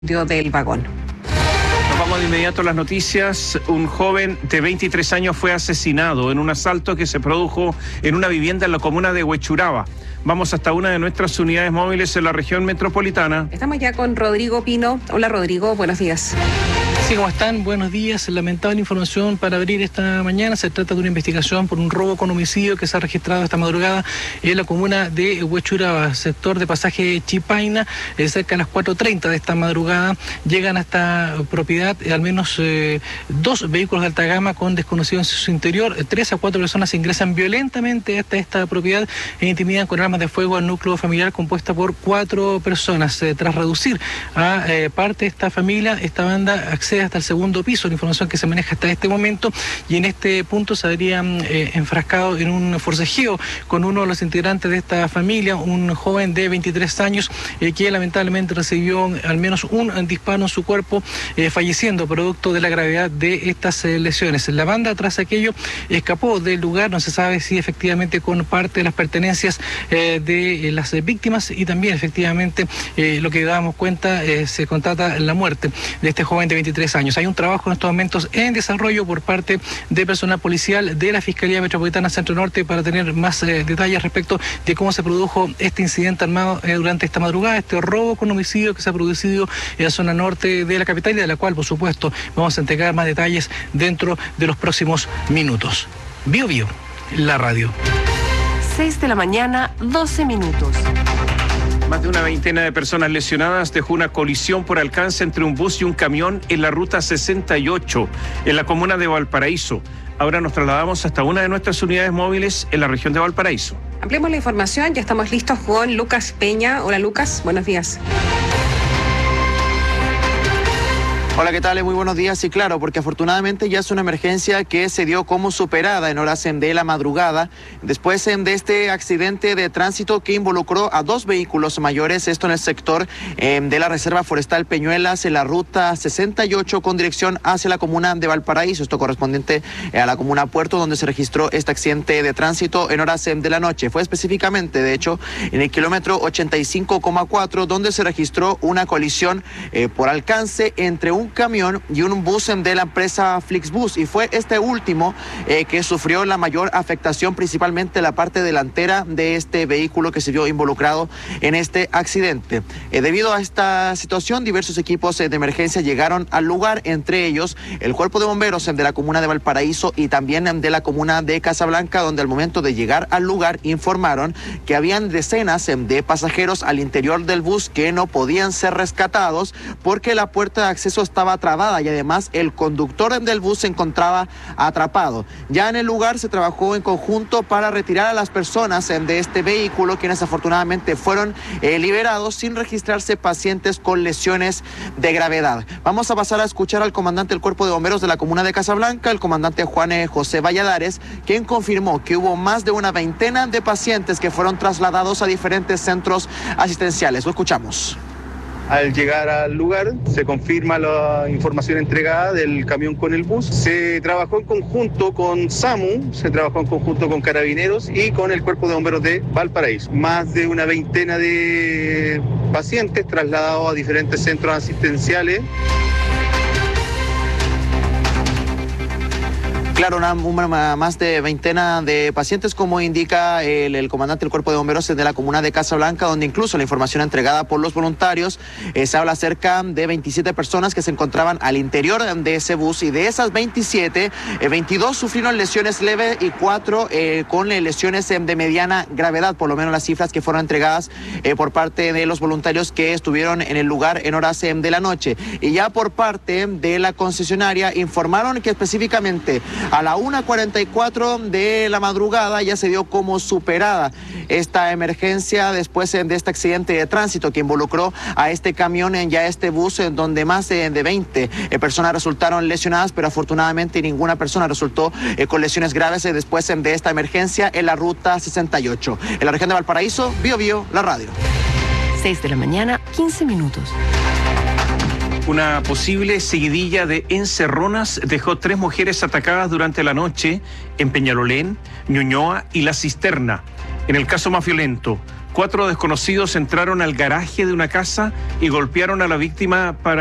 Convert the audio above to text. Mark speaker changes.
Speaker 1: del vagón.
Speaker 2: Nos vamos de inmediato a las noticias. Un joven de 23 años fue asesinado en un asalto que se produjo en una vivienda en la comuna de Huechuraba. Vamos hasta una de nuestras unidades móviles en la región metropolitana.
Speaker 1: Estamos ya con Rodrigo Pino. Hola Rodrigo, buenos días.
Speaker 3: Sí, ¿cómo están? Buenos días. Lamentable información para abrir esta mañana. Se trata de una investigación por un robo con homicidio que se ha registrado esta madrugada en la comuna de Huechuraba, sector de pasaje Chipaina. Cerca de las 4:30 de esta madrugada llegan a esta propiedad al menos dos vehículos de alta gama con desconocidos en su interior. 3 a 4 personas ingresan violentamente hasta esta propiedad e intimidan con armas de fuego al núcleo familiar compuesta por 4 personas. Tras reducir a parte de esta familia, esta banda accede hasta el segundo piso, la información que se maneja hasta este momento, y en este punto se habrían enfrascado en un forcejeo con uno de los integrantes de esta familia, un joven de 23 años que lamentablemente recibió al menos un disparo en su cuerpo, falleciendo producto de la gravedad de estas lesiones. La banda tras aquello escapó del lugar, no se sabe si efectivamente con parte de las pertenencias de las víctimas, y también efectivamente lo que dábamos cuenta, se constata la muerte de este joven de 23 años. Hay un trabajo en estos momentos en desarrollo por parte de personal policial de la Fiscalía Metropolitana Centro Norte para tener más detalles respecto de cómo se produjo este incidente armado durante esta madrugada, este robo con homicidio que se ha producido en la zona norte de la capital, y de la cual, por supuesto, vamos a entregar más detalles dentro de los próximos minutos. Bio Bio, la radio.
Speaker 1: 6 de la mañana, 12 minutos.
Speaker 2: Más de una veintena de personas lesionadas dejó una colisión por alcance entre un bus y un camión en la ruta 68, en la comuna de Valparaíso. Ahora nos trasladamos hasta una de nuestras unidades móviles en la región de Valparaíso.
Speaker 1: Ampliemos la información, ya estamos listos con Lucas Peña. Hola Lucas, buenos días.
Speaker 4: Hola, ¿qué tal? Muy buenos días. Y claro, porque afortunadamente ya es una emergencia que se dio como superada en horas de la madrugada, después de este accidente de tránsito que involucró a 2 vehículos mayores, esto en el sector de la Reserva Forestal Peñuelas, en la ruta 68 con dirección hacia la comuna de Valparaíso, esto correspondiente a la comuna Puerto, donde se registró este accidente de tránsito en horas de la noche. Fue específicamente, de hecho, en el kilómetro 85,4, donde se registró una colisión por alcance entre un camión y un bus de la empresa Flixbus, y fue este último que sufrió la mayor afectación, principalmente la parte delantera de este vehículo que se vio involucrado en este accidente. Debido a esta situación, diversos equipos de emergencia llegaron al lugar, entre ellos el Cuerpo de Bomberos de la comuna de Valparaíso y también de la comuna de Casablanca, donde al momento de llegar al lugar informaron que habían decenas de pasajeros al interior del bus que no podían ser rescatados porque la puerta de acceso estaba trabada y además el conductor del bus se encontraba atrapado. Ya en el lugar se trabajó en conjunto para retirar a las personas de este vehículo, quienes afortunadamente fueron liberados sin registrarse pacientes con lesiones de gravedad. Vamos a pasar a escuchar al comandante del Cuerpo de Bomberos de la comuna de Casablanca, el comandante Juan José Valladares, quien confirmó que hubo más de una veintena de pacientes que fueron trasladados a diferentes centros asistenciales. Lo escuchamos.
Speaker 5: Al llegar al lugar se confirma la información entregada del camión con el bus. Se trabajó en conjunto con SAMU, se trabajó en conjunto con Carabineros y con el Cuerpo de Bomberos de Valparaíso. Más de una veintena de pacientes trasladados a diferentes centros asistenciales.
Speaker 4: Claro, una más de veintena de pacientes, como indica el comandante del Cuerpo de Bomberos de la comuna de Casablanca, donde incluso la información entregada por los voluntarios se habla cerca de 27 personas que se encontraban al interior de ese bus, y de esas 27, 22 sufrieron lesiones leves y 4 con lesiones de mediana gravedad, por lo menos las cifras que fueron entregadas por parte de los voluntarios que estuvieron en el lugar en horas de la noche. Y ya por parte de la concesionaria informaron que específicamente a la 1:44 de la madrugada ya se dio como superada esta emergencia después de este accidente de tránsito que involucró a este camión y a este bus, en donde más de 20 personas resultaron lesionadas, pero afortunadamente ninguna persona resultó con lesiones graves después de esta emergencia en la ruta 68. En la región de Valparaíso, Bio Bio, la radio.
Speaker 1: 6 de la mañana, 15 minutos.
Speaker 2: Una posible seguidilla de encerronas dejó 3 mujeres atacadas durante la noche en Peñalolén, Ñuñoa y La Cisterna. En el caso más violento, 4 desconocidos entraron al garaje de una casa y golpearon a la víctima para